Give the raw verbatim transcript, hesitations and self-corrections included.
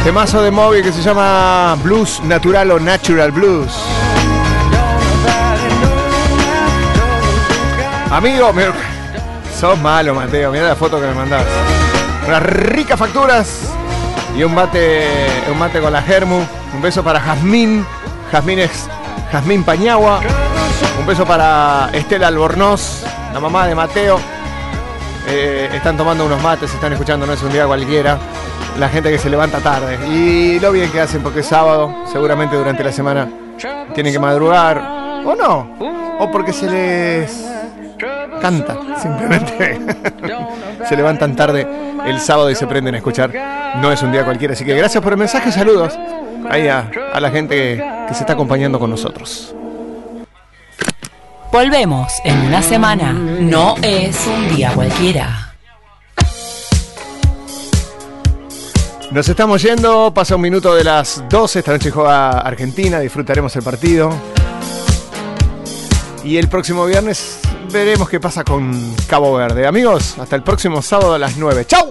Temazo de Moby que se llama Blues Natural o Natural Blues. Amigo, me... sos malo, Mateo. Mirá la foto que me mandás. Unas ricas facturas y un mate, un mate con la Germu. Un beso para Jazmín. Jazmín es Jazmín Pañagua. Un beso para Estela Albornoz, la mamá de Mateo. Eh, están tomando unos mates, están escuchando No es un día cualquiera. La gente que se levanta tarde. Y lo bien que hacen porque es sábado. Seguramente durante la semana tienen que madrugar. O no. O porque se les canta, simplemente. Se levantan tarde el sábado y se prenden a escuchar No es un día cualquiera. Así que gracias por el mensaje, saludos ahí a, a la gente que, que se está acompañando con nosotros. Volvemos en una semana. No es un día cualquiera. Nos estamos yendo, pasa un minuto de las doce, esta noche juega Argentina, disfrutaremos el partido. Y el próximo viernes veremos qué pasa con Cabo Verde. Amigos, hasta el próximo sábado a las nueve. ¡Chau!